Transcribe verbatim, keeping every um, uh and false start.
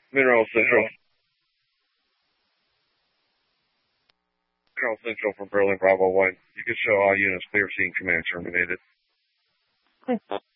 Mineral Central. Mineral Central from Berlin Bravo one. You can show all units clear, seeing command terminated.